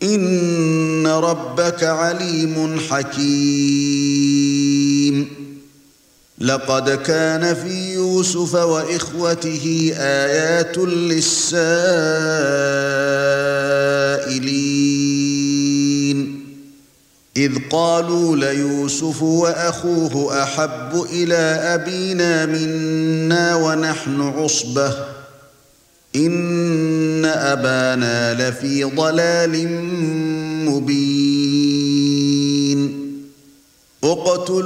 إِنَّ رَبَّكَ عَلِيمٌ حَكِيمٌ لَقَدْ كَانَ فِي يُوسُفَ وَإِخْوَتِهِ آيَاتٌ لِلسَّائِلِينَ إِذْ قَالُوا لَيُوسُفُ وَأَخُوهُ أَحَبُّ إِلَى أَبِينَا مِنَّا وَنَحْنُ عُصْبَةٌ إِنَّ أَبَانَا لَفِي ضَلَالٍ مُبِينٍ